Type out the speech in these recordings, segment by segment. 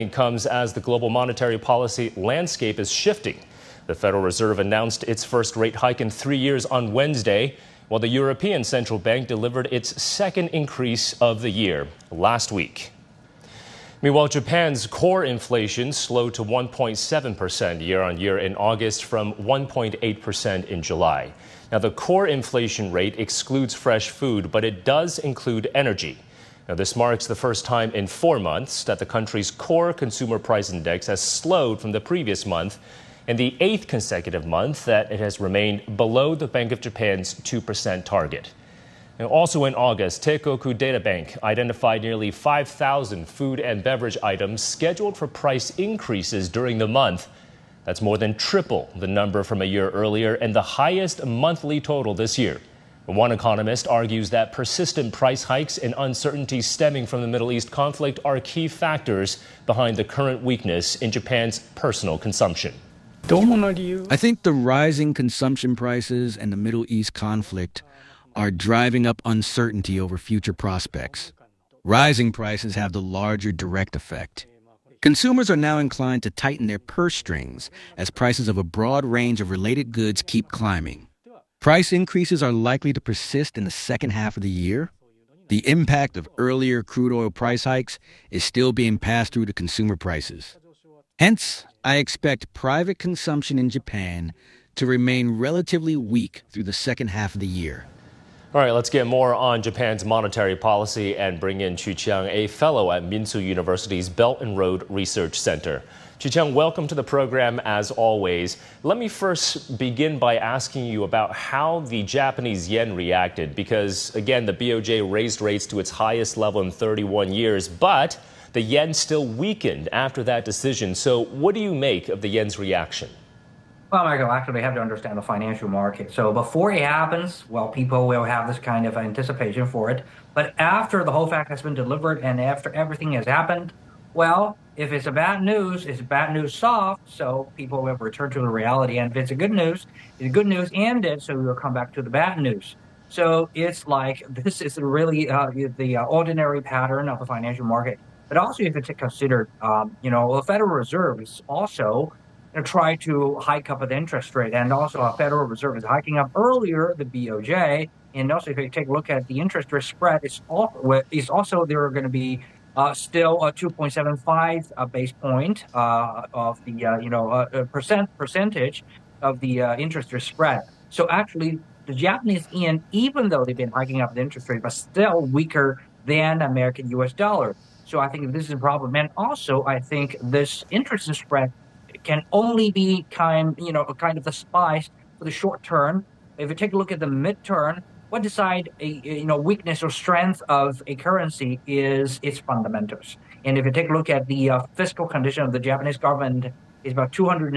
It comes as the global monetary policy landscape is shifting. The Federal Reserve announced its first rate hike in 3 years on Wednesday, while the European Central Bank delivered its second increase of the year last week. Meanwhile, Japan's core inflation slowed to 1.7% year-on-year in August from 1.8% in July. Now, the core inflation rate excludes fresh food, but it does include energy. Now, this marks the first time in 4 months that the country's core consumer price index has slowed from the previous month, and the 8th consecutive month that it has remained below the Bank of Japan's 2% target. Now, also in August, Teikoku Data Bank identified nearly 5,000 food and beverage items scheduled for price increases during the month. That's more than triple the number from a year earlier and the highest monthly total this year. One economist argues that persistent price hikes and uncertainty stemming from the Middle East conflict are key factors behind the current weakness in Japan's personal consumption. I think the rising consumption prices and the Middle East conflict are driving up uncertainty over future prospects. Rising prices have the larger direct effect. Consumers are now inclined to tighten their purse strings as prices of a broad range of related goods keep climbing. Price increases are likely to persist in the second half of the year. The impact of earlier crude oil price hikes is still being passed through to consumer prices. Hence, I expect private consumption in Japan to remain relatively weak through the second half of the year. All right, let's get more on Japan's monetary policy and bring in Chu Chiang, a fellow at Minsu University's Belt and Road Research Center. Chu Chiang, welcome to the program as always. Let me first begin by asking you about how the Japanese yen reacted, because again, the BOJ raised rates to its highest level in 31 years, but the yen still weakened after that decision. So what do you make of the yen's reaction? Well, Michael, actually, we have to understand the financial market. So before it happens, well, people will have this kind of anticipation for it. But after the whole fact has been delivered and after everything has happened, well, if it's a bad news, it's bad news soft, so people will return to the reality. And if it's a good news ended, so we will come back to the bad news. So it's like this is really the ordinary pattern of the financial market. But also, if you consider, the Federal Reserve is also try to hike up the interest rate. And also our Federal Reserve is hiking up earlier, the BOJ. And also if you take a look at the interest rate spread, it's also there are going to be still a 2.75 base point of the percentage of the interest rate spread. So actually the Japanese yen, even though they've been hiking up the interest rate, but still weaker than American US dollar. So I think this is a problem. And also I think this interest spread can only be kind of the spice for the short term. If you take a look at the midterm, what decide a weakness or strength of a currency is its fundamentals. And if you take a look at the fiscal condition of the Japanese government, is about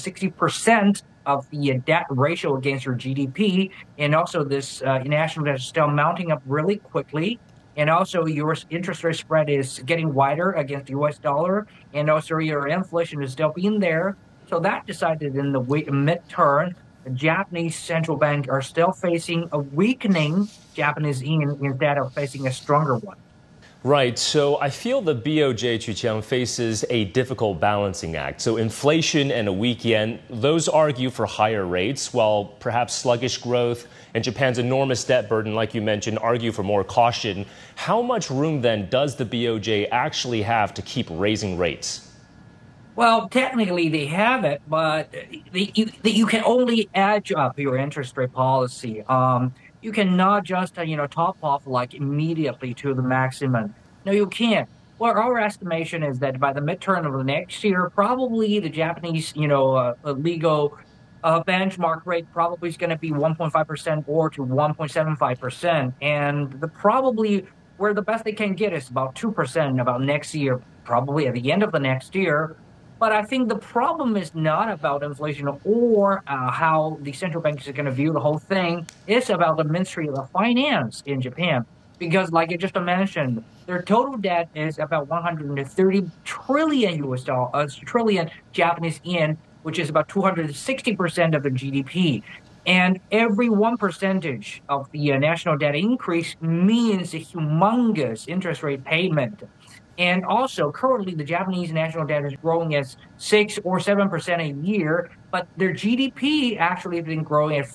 260% of the debt ratio against your GDP, and also this national debt is still mounting up really quickly. And also your interest rate spread is getting wider against the US dollar, and also your inflation is still being there. So that decided in the midterm, the Japanese central bank are still facing a weakening Japanese yen instead of facing a stronger one. Right. So I feel the BOJ, Chu Chiang, faces a difficult balancing act. So inflation and a weak yen, those argue for higher rates, while perhaps sluggish growth and Japan's enormous debt burden, like you mentioned, argue for more caution. How much room then does the BOJ actually have to keep raising rates? Well, technically they have it, but you can only edge up your interest rate policy. You cannot just top off like immediately to the maximum. No, you can't. Well, our estimation is that by the midterm of the next year, probably the Japanese legal benchmark rate probably is going to be 1.5% or to 1.75%, and probably where the best they can get is about 2% about next year, probably at the end of the next year. But I think the problem is not about inflation or how the central bank is going to view the whole thing. It's about the Ministry of Finance in Japan. Because like I just mentioned, their total debt is about 130 trillion trillion Japanese yen, which is about 260% of the GDP. And every 1% of the national debt increase means a humongous interest rate payment. And also, currently, the Japanese national debt is growing at 6 or 7% a year, but their GDP actually has been growing at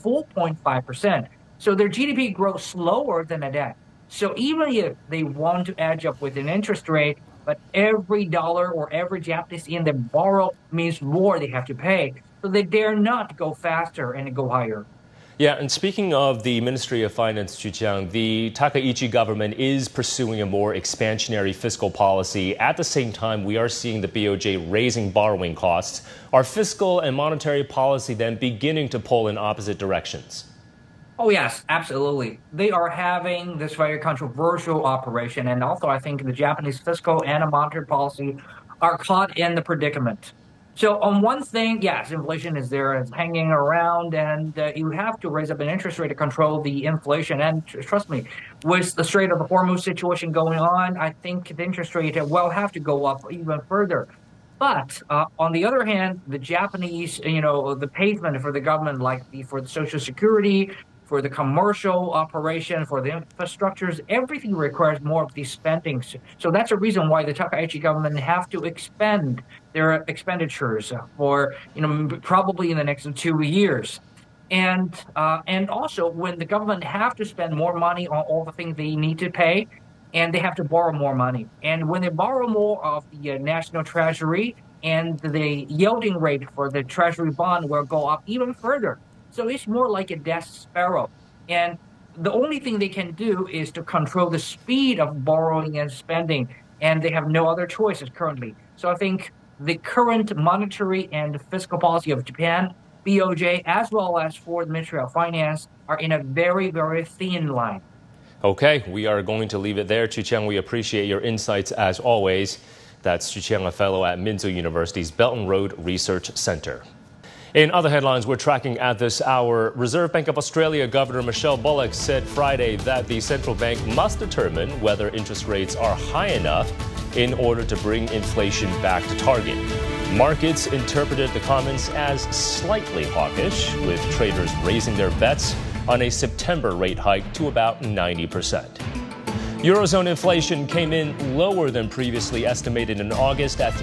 4.5%. So their GDP grows slower than the debt. So even if they want to edge up with an interest rate, but every dollar or every Japanese yen they borrow means more they have to pay. So they dare not go faster and go higher. Yeah, and speaking of the Ministry of Finance, Xu Qiang, the Takaichi government is pursuing a more expansionary fiscal policy. At the same time, we are seeing the BOJ raising borrowing costs. Are fiscal and monetary policy then beginning to pull in opposite directions? Oh, yes, absolutely. They are having this very controversial operation. And also, I think the Japanese fiscal and monetary policy are caught in the predicament. So on one thing, yes, inflation is there, it's hanging around, and you have to raise up an interest rate to control the inflation. And trust me, with the Strait of the Hormuz situation going on, I think the interest rate will have to go up even further. But on the other hand, the Japanese, the pavement for the government, for the Social Security, for the commercial operation, for the infrastructures, everything requires more of these spendings. So that's a reason why the Takaichi government have to expend their expenditures for, probably in the next 2 years. And also when the government have to spend more money on all the things they need to pay, and they have to borrow more money. And when they borrow more of the national treasury, and the yielding rate for the treasury bond will go up even further. So it's more like a death spiral. And the only thing they can do is to control the speed of borrowing and spending. And they have no other choices currently. So I think the current monetary and fiscal policy of Japan, BOJ, as well as for the Ministry of Finance, are in a very, very thin line. Okay, we are going to leave it there. Xu Qiang, we appreciate your insights as always. That's Xu Qiang, a fellow at Minzu University's Belt and Road Research Center. In other headlines we're tracking at this hour, Reserve Bank of Australia Governor Michelle Bullock said Friday that the central bank must determine whether interest rates are high enough in order to bring inflation back to target. Markets interpreted the comments as slightly hawkish, with traders raising their bets on a September rate hike to about 90%. Eurozone inflation came in lower than previously estimated in August at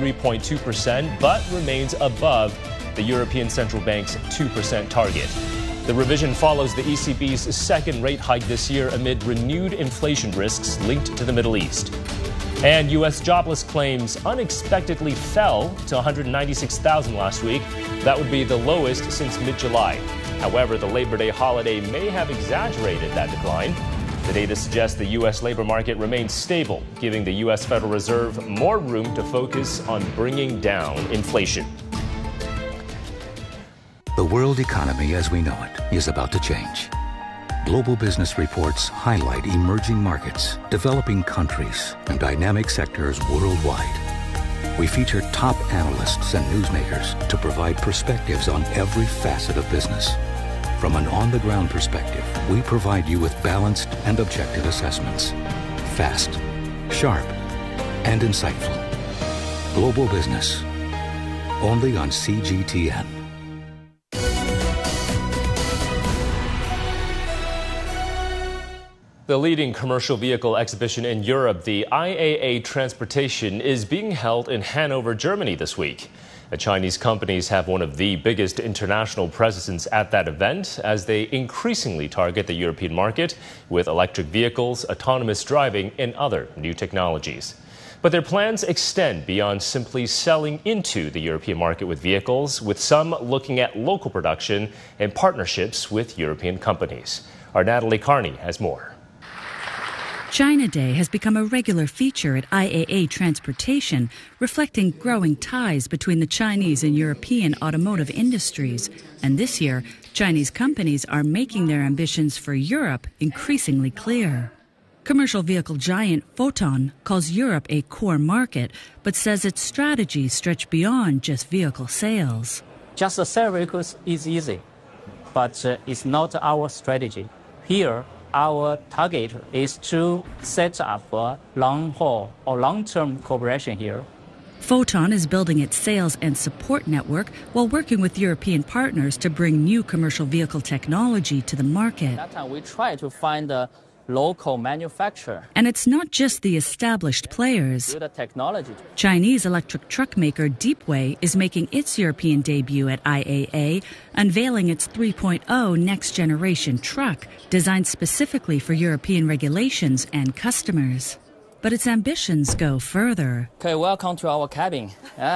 3.2%, but remains above the European Central Bank's 2% target. The revision follows the ECB's second rate hike this year amid renewed inflation risks linked to the Middle East. And U.S. jobless claims unexpectedly fell to 196,000 last week. That would be the lowest since mid-July. However, the Labor Day holiday may have exaggerated that decline. The data suggests the U.S. labor market remains stable, giving the U.S. Federal Reserve more room to focus on bringing down inflation. The world economy as we know it is about to change. Global business reports highlight emerging markets, developing countries, and dynamic sectors worldwide. We feature top analysts and newsmakers to provide perspectives on every facet of business. From an on-the-ground perspective, we provide you with balanced and objective assessments. Fast, sharp, and insightful. Global Business. Only on CGTN. The leading commercial vehicle exhibition in Europe, the IAA Transportation, is being held in Hanover, Germany this week. The Chinese companies have one of the biggest international presences at that event as they increasingly target the European market with electric vehicles, autonomous driving, and other new technologies. But their plans extend beyond simply selling into the European market with vehicles, with some looking at local production and partnerships with European companies. Our Natalie Carney has more. China Day has become a regular feature at IAA Transportation, reflecting growing ties between the Chinese and European automotive industries. And this year, Chinese companies are making their ambitions for Europe increasingly clear. Commercial vehicle giant Foton calls Europe a core market, but says its strategies stretch beyond just vehicle sales. Just sell vehicles is easy, but it's not our strategy. Here, our target is to set up a long-haul or long-term cooperation here. Foton is building its sales and support network while working with European partners to bring new commercial vehicle technology to the market. That time we try to find local manufacturer. And it's not just the established players. Build a technology. Chinese electric truck maker Deepway is making its European debut at IAA, unveiling its 3.0 next-generation truck, designed specifically for European regulations and customers. But its ambitions go further. Okay, welcome to our cabin.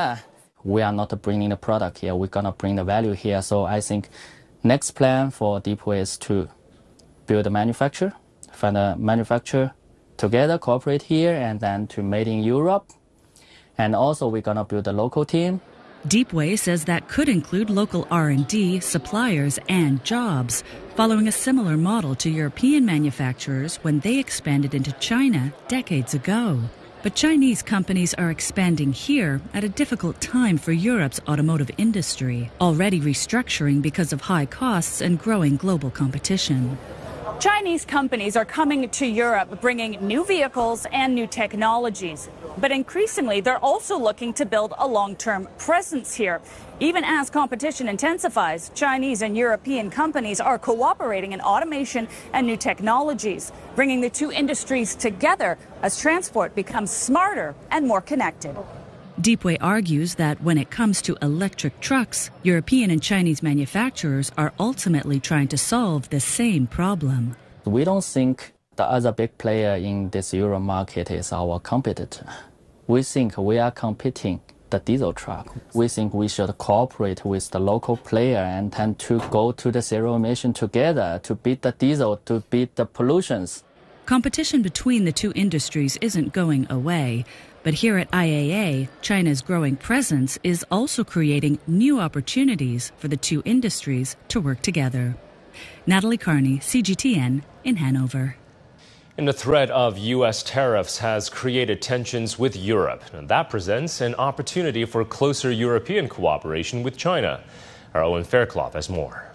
We are not bringing the product here. We're going to bring the value here. So I think next plan for Deepway is to build a manufacturer, find a manufacturer together, cooperate here, and then to made in Europe. And also we're going to build a local team. Deepway says that could include local R&D, suppliers, and jobs, following a similar model to European manufacturers when they expanded into China decades ago. But Chinese companies are expanding here at a difficult time for Europe's automotive industry, already restructuring because of high costs and growing global competition. Chinese companies are coming to Europe bringing new vehicles and new technologies. But increasingly, they're also looking to build a long-term presence here. Even as competition intensifies, Chinese and European companies are cooperating in automation and new technologies, bringing the two industries together as transport becomes smarter and more connected. Deepway argues that when it comes to electric trucks, European and Chinese manufacturers are ultimately trying to solve the same problem. We don't think the other big player in this Euro market is our competitor. We think we are competing the diesel truck. We think we should cooperate with the local player and tend to go to the zero emission together to beat the diesel, to beat the pollutions. Competition between the two industries isn't going away. But here at IAA, China's growing presence is also creating new opportunities for the two industries to work together. Natalie Carney, CGTN, in Hanover. And the threat of U.S. tariffs has created tensions with Europe, and that presents an opportunity for closer European cooperation with China. Our Owen Fairclough has more.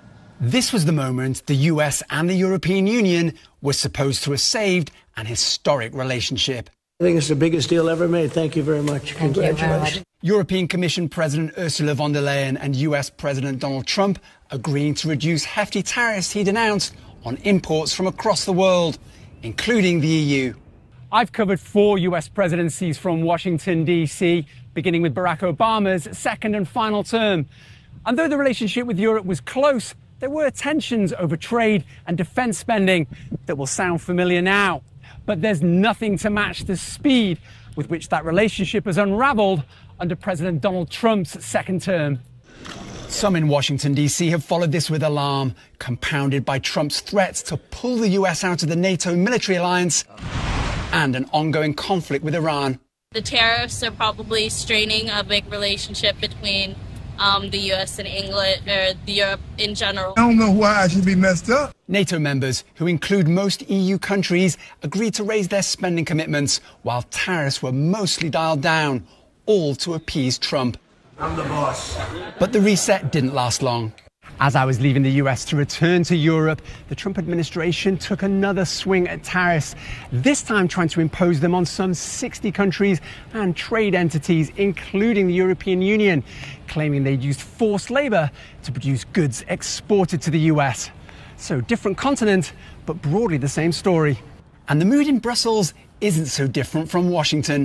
This was the moment the US and the European Union were supposed to have saved an historic relationship. I think it's the biggest deal ever made. Thank you very much. Congratulations. European Commission President Ursula von der Leyen and US President Donald Trump agreeing to reduce hefty tariffs he'd announced on imports from across the world, including the EU. I've covered 4 US presidencies from Washington, D.C., beginning with Barack Obama's second and final term. And though the relationship with Europe was close, there were tensions over trade and defense spending that will sound familiar now. But there's nothing to match the speed with which that relationship has unraveled under President Donald Trump's second term. Some in Washington, D.C. have followed this with alarm, compounded by Trump's threats to pull the US out of the NATO military alliance and an ongoing conflict with Iran. The tariffs are probably straining a big relationship between the US and England, or Europe in general. I don't know why I should be messed up. NATO members, who include most EU countries, agreed to raise their spending commitments, while tariffs were mostly dialed down, all to appease Trump. I'm the boss. But the reset didn't last long. As I was leaving the US to return to Europe, the Trump administration took another swing at tariffs, this time trying to impose them on some 60 countries and trade entities, including the European Union, claiming they'd used forced labor to produce goods exported to the US. So different continent, but broadly the same story. And the mood in Brussels isn't so different from Washington.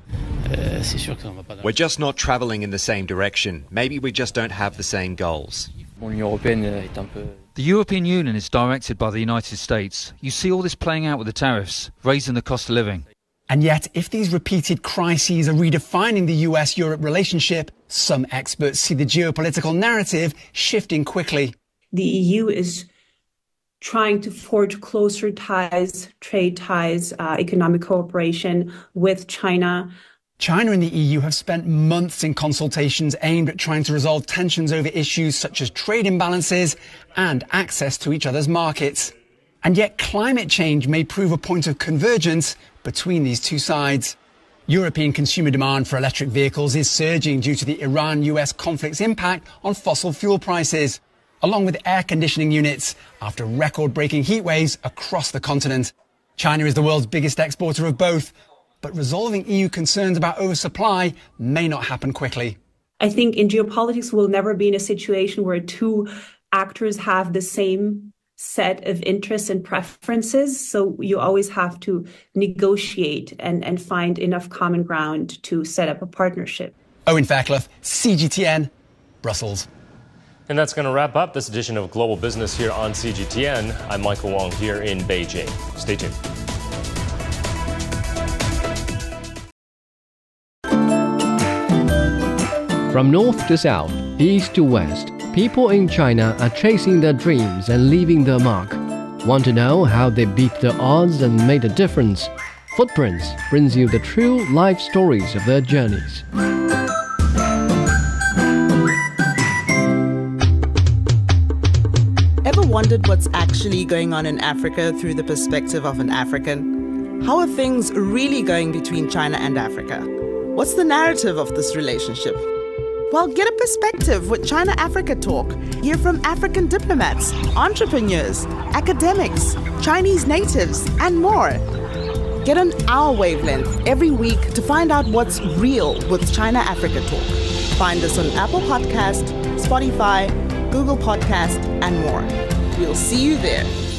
We're just not travelling in the same direction. Maybe we just don't have the same goals. The European Union is directed by the United States. You see all this playing out with the tariffs, raising the cost of living. And yet, if these repeated crises are redefining the US-Europe relationship, some experts see the geopolitical narrative shifting quickly. The EU is trying to forge closer ties, trade ties, economic cooperation with China. China and the EU have spent months in consultations aimed at trying to resolve tensions over issues such as trade imbalances and access to each other's markets. And yet climate change may prove a point of convergence between these two sides. European consumer demand for electric vehicles is surging due to the Iran-US conflict's impact on fossil fuel prices, along with air conditioning units after record-breaking heat waves across the continent. China is the world's biggest exporter of both, but resolving EU concerns about oversupply may not happen quickly. I think in geopolitics we'll never be in a situation where two actors have the same set of interests and preferences. So you always have to negotiate and find enough common ground to set up a partnership. Owen Fairclough, CGTN, Brussels. And that's going to wrap up this edition of Global Business here on CGTN. I'm Michael Wong here in Beijing. Stay tuned. From north to south, east to west, people in China are chasing their dreams and leaving their mark. Want to know how they beat the odds and made a difference? Footprints brings you the true life stories of their journeys. Ever wondered what's actually going on in Africa through the perspective of an African? How are things really going between China and Africa? What's the narrative of this relationship? Well, get a perspective with China-Africa Talk. Hear from African diplomats, entrepreneurs, academics, Chinese natives, and more. Get on our wavelength every week to find out what's real with China-Africa Talk. Find us on Apple Podcast, Spotify, Google Podcast, and more. We'll see you there.